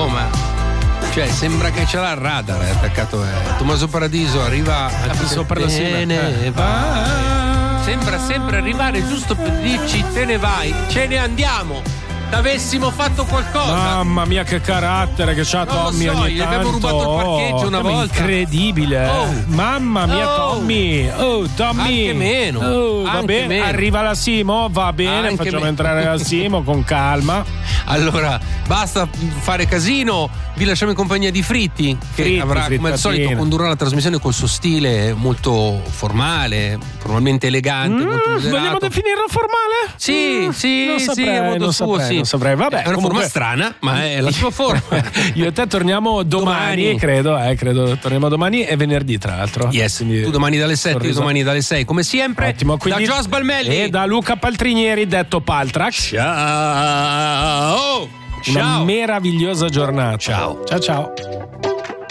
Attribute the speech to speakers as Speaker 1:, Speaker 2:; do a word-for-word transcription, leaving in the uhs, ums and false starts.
Speaker 1: Oh, ma cioè sembra che ce l'ha il radar, è attaccato. Eh. Tommaso Paradiso arriva a
Speaker 2: sopra la
Speaker 1: ne va. Sembra sempre arrivare giusto per dirci te ne vai, ce ne andiamo. T'avessimo fatto qualcosa.
Speaker 2: Mamma mia, che carattere che c'ha
Speaker 1: non
Speaker 2: Tommy
Speaker 1: lo so,
Speaker 2: ogni
Speaker 1: gli
Speaker 2: tanto.
Speaker 1: abbiamo rubato il parcheggio
Speaker 2: oh,
Speaker 1: una
Speaker 2: Tommy,
Speaker 1: volta.
Speaker 2: Incredibile.
Speaker 1: Oh.
Speaker 2: Mamma mia,
Speaker 1: Oh.
Speaker 2: Tommy. Oh, Tommy.
Speaker 1: Anche meno.
Speaker 2: Oh, va
Speaker 1: Anche
Speaker 2: bene.
Speaker 1: meno.
Speaker 2: Arriva la Simo, va bene,
Speaker 1: Anche
Speaker 2: facciamo
Speaker 1: meno.
Speaker 2: entrare la Simo con calma.
Speaker 1: Allora, basta fare casino, vi lasciamo in compagnia di Fritti, che
Speaker 2: Fritti,
Speaker 1: avrà come al solito
Speaker 2: frittatina.
Speaker 1: condurrà la trasmissione col suo stile molto formale, formalmente elegante,
Speaker 2: Mm,
Speaker 1: molto moderato.
Speaker 2: vogliamo definirlo formale?
Speaker 1: Sì,
Speaker 2: Mm,
Speaker 1: sì,
Speaker 2: non
Speaker 1: sì,
Speaker 2: saprei,
Speaker 1: a modo
Speaker 2: non
Speaker 1: suo,
Speaker 2: saprei,
Speaker 1: sì.
Speaker 2: non saprei. Vabbè,
Speaker 1: è una
Speaker 2: comunque-
Speaker 1: forma strana, ma è la sua forma.
Speaker 2: Io e te torniamo domani,
Speaker 1: Domani.
Speaker 2: credo, eh, credo torniamo domani e venerdì tra l'altro.
Speaker 1: Yes,
Speaker 2: Quindi,
Speaker 1: tu domani dalle sette, io
Speaker 2: sorriso.
Speaker 1: domani dalle sei, come sempre.
Speaker 2: Ottimo, quindi-
Speaker 1: da Gios Balmelli
Speaker 2: e da Luca Paltrinieri, detto Paltrax.
Speaker 1: Ciao.
Speaker 2: Una
Speaker 1: Ciao.
Speaker 2: meravigliosa giornata.
Speaker 1: Ciao.
Speaker 2: Ciao ciao.